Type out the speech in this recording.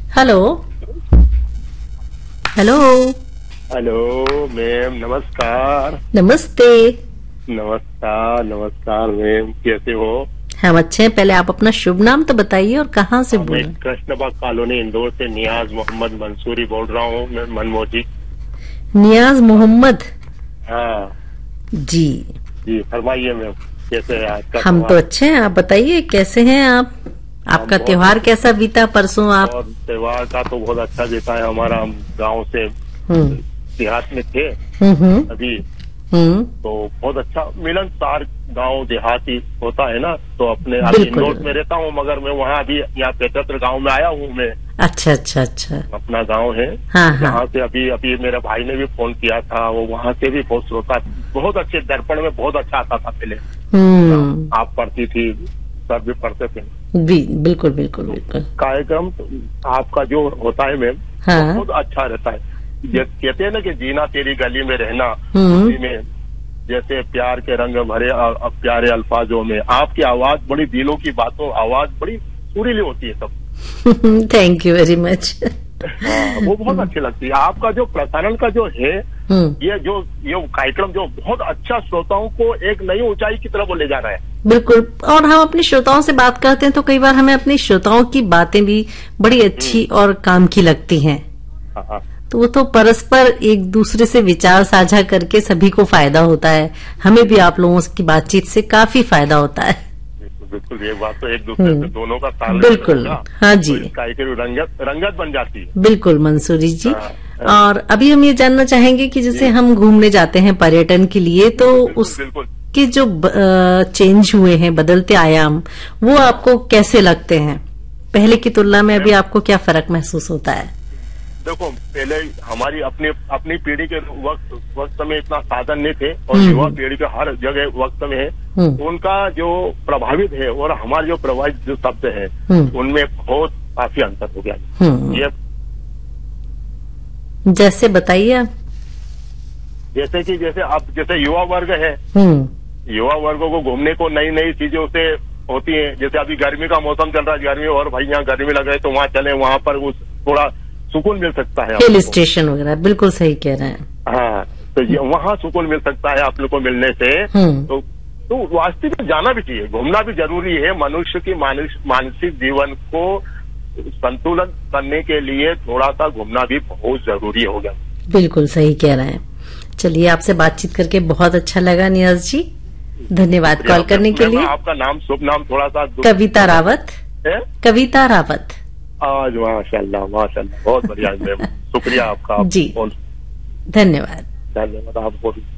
Hello hello hello ma'am, नमस्कार। नमस्ते। नमस्कार नमस्कार मैम, कैसे हो? हम अच्छे हैं। पहले आप अपना शुभ नाम तो बताइए और कहाँ से बोल रहे मैं हैं? कृष्णबाग कॉलोनी इंदौर से नियाज मोहम्मद मंसूरी बोल रहा हूँ। मैं मनमोजी। नियाज मोहम्मद हाँ जी। जी, फरमाइए मैम, कैसे है आज का हम तो त्योहार? अच्छे हैं, आप बताइए कैसे हैं आप? आपका बहुत त्योहार कैसा बीता परसों आप? और त्योहार का तो बहुत अच्छा बीता है हमारा। हम गाँव से हम्म देहात में थे हम्म अभी, हम्म तो बहुत अच्छा मिलनसार गांव देहाती होता है ना। तो अपने अभी बिल्कुल। इंदौर में रहता हूँ, मगर मैं वहाँ अभी यहाँ पेचत्र गांव में आया हूँ। मैं अच्छा अच्छा अच्छा। अपना गांव है हाँ जहाँ हाँ। से अभी अभी मेरे भाई ने भी फोन किया था, वो वहाँ से भी बहुत श्रोता, बहुत अच्छे दर्पण में बहुत अच्छा आता था पहले। आप पढ़ती थी, सब भी पढ़ते थे। बिल्कुल बिल्कुल बिल्कुल। कार्यक्रम आपका जो होता है मैम, हाँ। बहुत अच्छा रहता है। कहते हैं ना कि जीना तेरी गली में रहना, हम्म। उसी में जैसे प्यार के रंग भरे प्यारे अल्फाजों में। आपकी आवाज बड़ी दिलों की बातों, आवाज बड़ी सुरीली होती है सब। Thank you very much. हाँ, वो बहुत अच्छी लगती है। आपका जो प्रसारण का जो है, ये कार्यक्रम जो बहुत अच्छा, श्रोताओं को एक नई ऊंचाई की तरफ वो ले जा रहा है। बिल्कुल। और हम अपने श्रोताओं से बात करते हैं तो कई बार हमें अपने श्रोताओं की बातें भी बड़ी अच्छी और काम की लगती हैं। हाँ, तो वो तो परस्पर एक दूसरे से विचार साझा करके सभी को फायदा होता है। हमें भी आप लोगों की बातचीत से काफी फायदा होता है। बिल्कुल। ये बात तो एक दूसरे से दोनों का तालमेल बिल्कुल। होगा, हाँ जी, तो इसका एक रंगत बन जाती है। बिल्कुल मंसूरी जी। हाँ। और अभी हम ये जानना चाहेंगे कि जैसे हम घूमने जाते हैं पर्यटन के लिए, तो बिल्कुल। उसके जो चेंज हुए हैं, बदलते आयाम, वो आपको कैसे लगते हैं? पहले की तुलना में अभी आपको क्या फर्क महसूस होता है? देखो, पहले हमारी अपनी पीढ़ी के वक्त में इतना साधन नहीं थे, और युवा पीढ़ी के हर जगह वक्त में है, उनका जो प्रभावित है और हमारे जो प्रभावित जो शब्द है, उनमें बहुत काफी अंतर हो गया। ये जैसे बताइए आप। जैसे अब जैसे युवा वर्ग है, युवा वर्गों को घूमने को नई नई चीजों से होती है। जैसे अभी गर्मी का मौसम चल रहा है, गर्मी, और भाई यहाँ गर्मी लग रही है तो वहाँ चले, वहाँ पर उस थोड़ा सुकून मिल सकता है। हिल स्टेशन वगैरह, बिल्कुल सही कह रहे हैं। हाँ, तो वहाँ सुकून मिल सकता है आप लोग को मिलने से। तो वास्तविक में जाना भी चाहिए, घूमना भी जरूरी है। मनुष्य की मानसिक जीवन को संतुलन करने के लिए थोड़ा सा घूमना भी बहुत जरूरी हो गया। बिल्कुल सही कह रहे हैं। चलिए, आपसे बातचीत करके बहुत अच्छा लगा नियाज जी। धन्यवाद कॉल करने के लिए। आपका नाम, शुभ नाम थोड़ा सा? कविता रावत। कविता रावत। आज माशाल्लाह माशाल्लाह, बहुत बढ़िया मैम, शुक्रिया आपका। जी, धन्यवाद। धन्यवाद आपको भी।